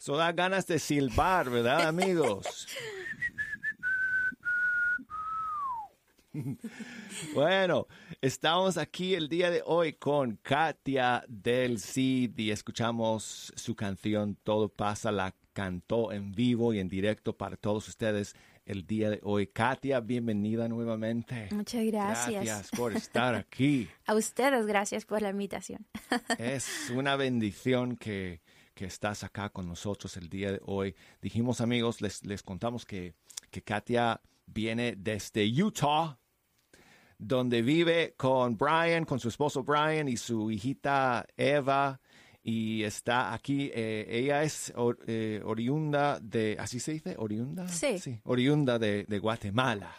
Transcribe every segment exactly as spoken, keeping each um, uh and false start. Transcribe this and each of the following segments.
Eso da ganas de silbar, ¿verdad, amigos? Bueno, estamos aquí el día de hoy con Katia del Cid y escuchamos su canción Todo Pasa, la cantó en vivo y en directo para todos ustedes el día de hoy. Katia, bienvenida nuevamente. Muchas gracias. Gracias por estar aquí. A ustedes, gracias por la invitación. Es una bendición que, que estás acá con nosotros el día de hoy. Dijimos, amigos, les, les contamos que, que Katia viene desde Utah, donde vive con Brian, con su esposo Brian y su hijita Eva, y está aquí. Eh, ella es or, eh, oriunda de, ¿así se dice? ¿Oriunda? Sí. Sí, oriunda de, de Guatemala.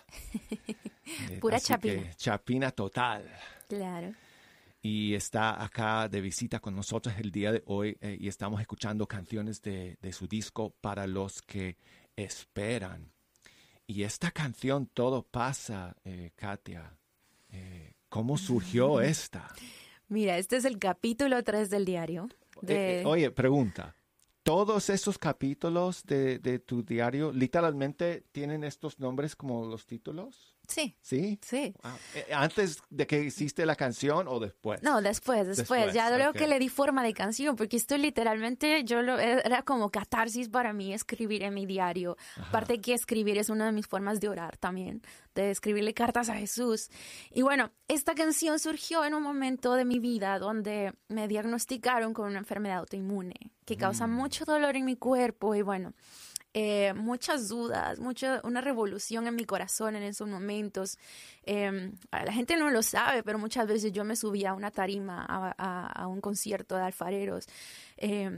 Eh, Pura así chapina. que, chapina total. Claro. Y está acá de visita con nosotros el día de hoy eh, y estamos escuchando canciones de, de su disco Para los que esperan. Y esta canción Todo Pasa, eh, Katia, eh, ¿cómo surgió esta? Mira, este es el capítulo tres del diario. De... Eh, eh, oye, pregunta. ¿Todos esos capítulos de, de tu diario literalmente tienen estos nombres como los títulos? Sí. ¿Sí? Sí. Wow. Eh, ¿Antes de que hiciste la canción o después? No, después, después. Después, ya luego okay. que le di forma de canción, porque esto literalmente yo lo, era como catarsis para mí escribir en mi diario. Ajá. Aparte que escribir es una de mis formas de orar también, de escribirle cartas a Jesús. Y bueno, esta canción surgió en un momento de mi vida donde me diagnosticaron con una enfermedad autoinmune que causa mm. mucho dolor en mi cuerpo y bueno... Eh, muchas dudas, mucha, una revolución en mi corazón en esos momentos. Eh, la gente no lo sabe, pero muchas veces yo me subía a una tarima, a, a, a un concierto de alfareros, eh,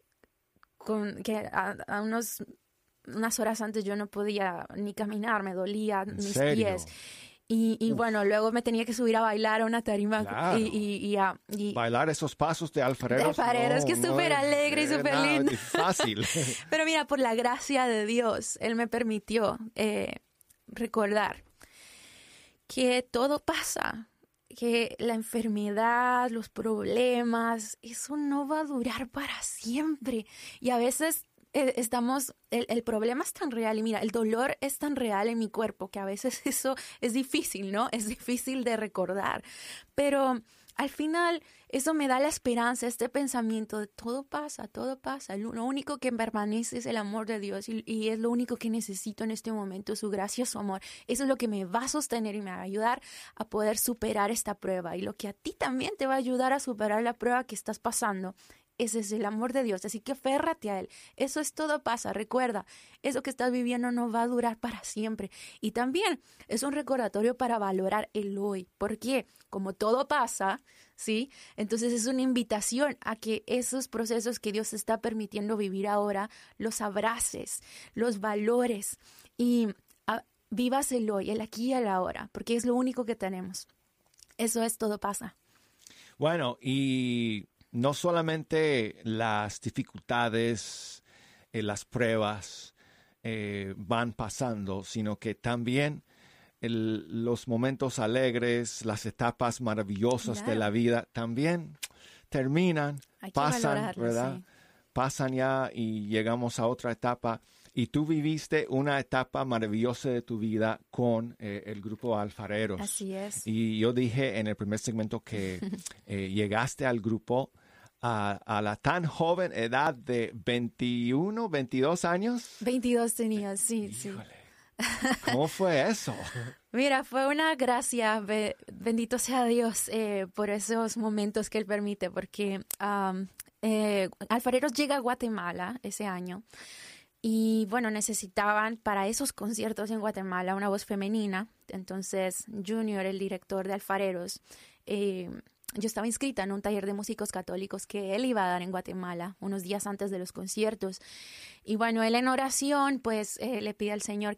con, que a, a unos, unas horas antes yo no podía ni caminar, me dolía mis serio? pies. Y, y bueno, luego me tenía que subir a bailar a una tarima. Claro. y, y, y, uh, y bailar esos pasos de alfareros. De alfareros, no, que es súper no alegre y súper nada, lindo. Es fácil. Pero mira, por la gracia de Dios, Él me permitió eh, recordar que todo pasa, que la enfermedad, los problemas, eso no va a durar para siempre. Y a veces... Estamos, el, el problema es tan real y mira, el dolor es tan real en mi cuerpo que a veces eso es difícil, ¿no? Es difícil de recordar, pero al final eso me da la esperanza, este pensamiento de todo pasa, todo pasa. Lo, lo único que permanece es el amor de Dios y, y es lo único que necesito en este momento, su gracia, su amor. Eso es lo que me va a sostener y me va a ayudar a poder superar esta prueba y lo que a ti también te va a ayudar a superar la prueba que estás pasando. Ese es el amor de Dios, así que aférrate a Él. Eso es todo pasa, recuerda, eso que estás viviendo no va a durar para siempre. Y también es un recordatorio para valorar el hoy, porque como todo pasa, ¿sí? Entonces es una invitación a que esos procesos que Dios está permitiendo vivir ahora, los abraces, los valores y a, vivas el hoy, el aquí y el ahora, porque es lo único que tenemos. Eso es todo pasa. Bueno, y... no solamente las dificultades, eh, las pruebas eh, van pasando, sino que también el, los momentos alegres, las etapas maravillosas claro. de la vida también terminan, pasan, ¿verdad? Sí. Pasan ya y llegamos a otra etapa. Y tú viviste una etapa maravillosa de tu vida con eh, el grupo Alfareros. Así es. Y yo dije en el primer segmento que eh, llegaste al grupo A, a la tan joven edad de veintiuno, veintidós años. veintidós tenía, sí, Híjole. sí. ¿Cómo fue eso? Mira, fue una gracia, be, bendito sea Dios eh, por esos momentos que Él permite, porque um, eh, Alfareros llega a Guatemala ese año y bueno, necesitaban para esos conciertos en Guatemala una voz femenina. Entonces Junior, el director de Alfareros, eh, yo estaba inscrita en un taller de músicos católicos que él iba a dar en Guatemala unos días antes de los conciertos. Y bueno, él en oración, pues, eh, le pide al Señor